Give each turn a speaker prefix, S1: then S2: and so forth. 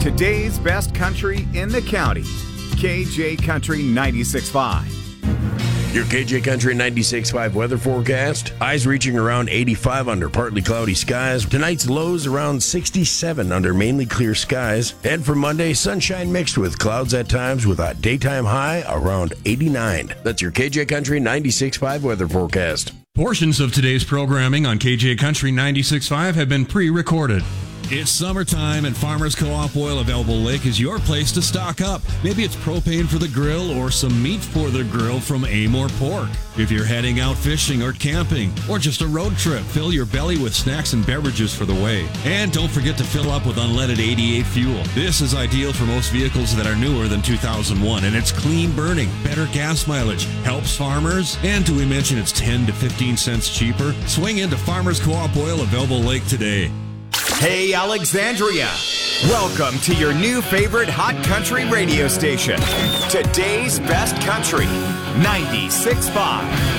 S1: Today's best country in the county. KJ Country 96.5.
S2: Your KJ Country 96.5 weather forecast. Highs reaching around 85 under partly cloudy skies. Tonight's lows around 67 under mainly clear skies. And for Monday, sunshine mixed with clouds at times with a daytime high around 89. That's your KJ Country 96.5 weather forecast.
S3: Portions of today's programming on KJ Country 96.5 have been pre-recorded. It's summertime and Farmers Co-op Oil of Elbow Lake is your place to stock up. Maybe it's propane for the grill or some meat for the grill from Amore Pork. If you're heading out fishing or camping or just a road trip, fill your belly with snacks and beverages for the way. And don't forget to fill up with unleaded 88 fuel. This is ideal for most vehicles that are newer than 2001, and it's clean burning, better gas mileage, helps farmers, and do we mention it's 10 to 15 cents cheaper? Swing into Farmers Co-op Oil of Elbow Lake today.
S1: Hey, Alexandria. Welcome to your new favorite hot country radio station. Today's best country, 96.5.